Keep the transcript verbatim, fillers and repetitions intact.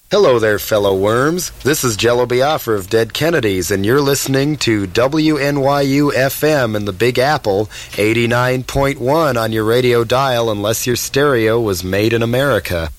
Hello there, fellow worms. This is Jello Biafra of Dead Kennedys, and you're listening to W N Y U F M in the Big Apple, eighty-nine point one on your radio dial unless your stereo was made in America.